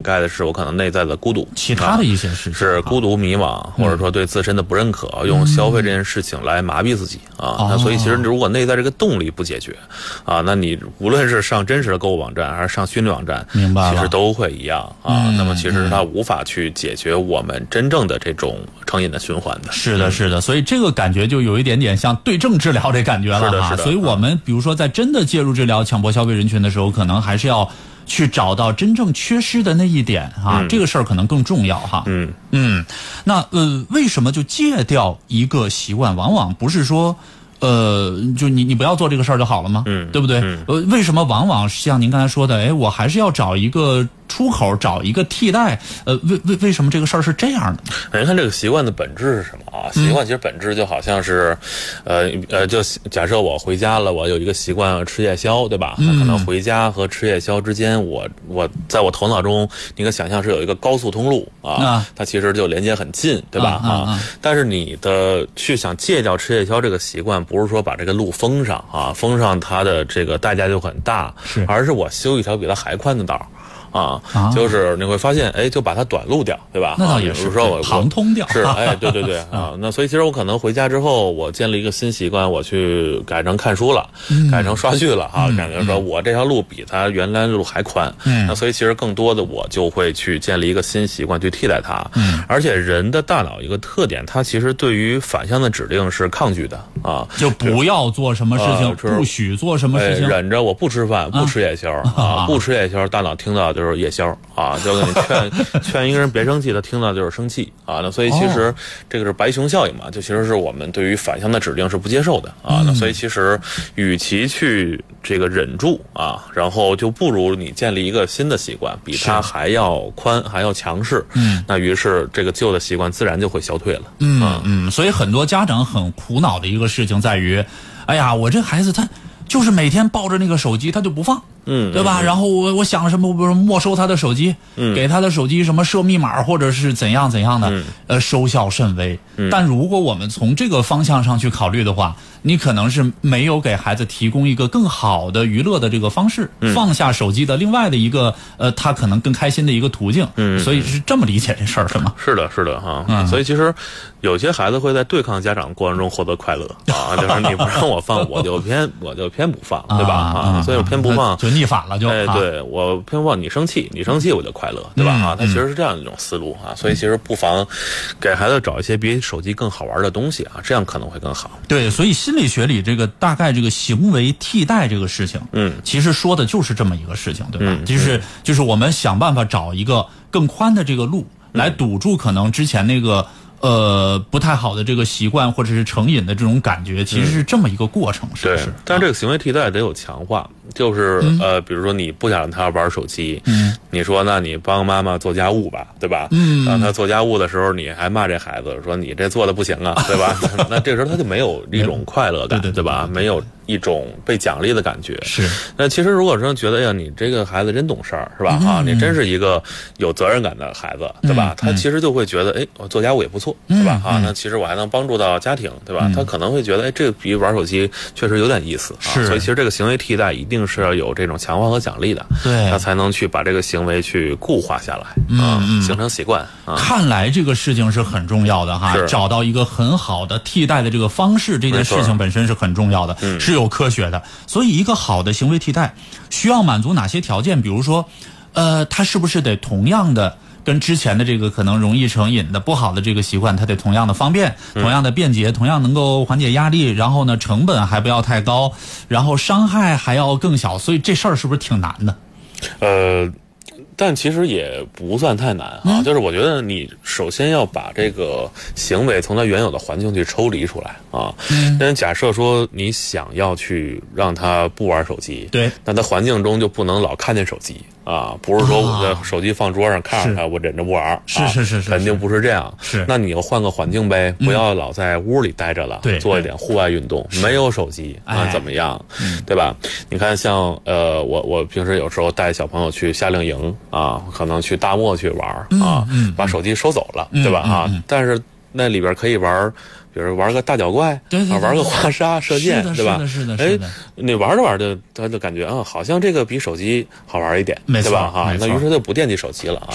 盖的是我可能内在的孤独， 其他的一些事情是孤独迷茫，或者说对自身的不认可，用消费这件事情来麻痹自己啊。那所以其实如果内在这个动力不解决啊，那你无论是上真实的购物网站还是上虚拟网站， 明白了， 其实都会一样啊。那么其实它无法去解决我们真正的这种成瘾的循环的。 是的，是的，所以这个感觉就有一点点像对症治疗这感觉了是的，是的。 所以我们比如说在真的介入治疗强迫消费人群的时候，可能还是要去找到真正缺失的那一点啊，这个事儿可能更重要哈。那为什么就戒掉一个习惯，往往不是说就你不要做这个事儿就好了吗？对不对？为什么往往像您刚才说的，我还是要找一个出口，找一个替代？为什么这个事儿是这样的？ 您看这个习惯的本质是什么啊？习惯其实本质就好像是，就假设我回家了，我有一个习惯吃夜宵，对吧？那可能回家和吃夜宵之间，我在我头脑中，你可想象是有一个高速通路啊，它其实就连接很近，对吧？但是你的去想戒掉吃夜宵这个习惯，不是说把这个路封上啊，封上它的这个代价就很大，而是我修一条比它还宽的道。就是你会发现，就把它短路掉，对吧？ 那倒也是， 比如说我旁通掉， 是，对啊。那所以其实我可能回家之后，我建立一个新习惯，我去改成看书了，改成刷剧了啊，感觉说我这条路比它原来的路还宽。那所以其实更多的我就会去建立一个新习惯去替代它。而且人的大脑一个特点，它其实对于反向的指令是抗拒的啊， 就不要做什么事情，不许做什么事情， 忍着我不吃饭，不吃夜宵啊，不吃夜宵，大脑听到就是夜宵啊，就跟你劝一个人别生气，他听到就是生气啊。那所以其实这个是白熊效应嘛，就其实是我们对于反向的指令是不接受的啊。那所以其实与其去这个忍住啊，然后就不如你建立一个新的习惯，比它还要宽还要强势。那于是这个旧的习惯自然就会消退了。 所以很多家长很苦恼的一个事情在于，哎呀，我这孩子他就是每天抱着那个手机他就不放。对吧？然后我想什么，比如没收他的手机，给他的手机什么设密码或者是怎样的，收效甚微。但如果我们从这个方向上去考虑的话，你可能是没有给孩子提供一个更好的娱乐的这个方式，放下手机的另外的一个他可能更开心的一个途径。所以是这么理解这事儿是吗？ 是的哈。所以其实有些孩子会在对抗家长过程中获得快乐啊，就是你不让我放，我就偏不放，对吧？所以我偏不放。 逆反了就对，我偏不你生气我就快乐，对吧？它其实是这样一种思路啊，所以其实不妨给孩子找一些比手机更好玩的东西啊，这样可能会更好。 对，所以心理学里这个大概这个行为替代这个事情，其实说的就是这么一个事情，对吧？就是我们想办法找一个更宽的这个路来堵住可能之前那个不太好的这个习惯或者是成瘾的这种感觉，其实是这么一个过程，是不是？ 但这个行为替代得有强化，就是比如说你不想让他玩手机，你说那你帮妈妈做家务吧，对吧？让他做家务的时候，你还骂这孩子说你这做的不行啊，对吧？那这个时候他就没有一种快乐感，对吧？没有一种被奖励的感觉。 是。 那其实如果说觉得，哎呀，你这个孩子真懂事儿，是吧？你真是一个有责任感的孩子，对吧？他其实就会觉得，哎，我做家务也不错，对吧？那其实我还能帮助到家庭，对吧？他可能会觉得，哎，这个比玩手机确实有点意思啊。所以其实这个行为替代一定是要有这种强化和奖励的， 对， 他才能去把这个行为去固化下来，形成习惯。 看来这个事情是很重要的哈，找到一个很好的替代的这个方式，这件事情本身是很重要的，是有科学的。所以一个好的行为替代需要满足哪些条件？比如说，它是不是得同样的跟之前的这个可能容易成瘾的不好的这个习惯，它得同样的方便，同样的便捷，同样能够缓解压力，然后呢成本还不要太高，然后伤害还要更小，所以这事儿是不是挺难的？ 但其实也不算太难啊，就是我觉得你首先要把这个行为从它原有的环境去抽离出来啊。但假设说你想要去让他不玩手机， 对， 那他环境中就不能老看见手机啊，不是说我的手机放桌上看着它，我忍着不玩， 是， 肯定不是这样。 是， 那你要换个环境呗，不要老在屋里待着了， 对， 做一点户外运动，没有手机那怎么样？对吧？你看像我平时有时候带小朋友去夏令营啊，可能去大漠去玩啊，把手机收走了，对吧？但是那里边可以玩，比如玩个大脚怪，玩个滑沙、射箭，对吧？ 是的。 哎，你玩着玩着，他就感觉好像这个比手机好玩一点，对吧？那于是他就不惦记手机了啊。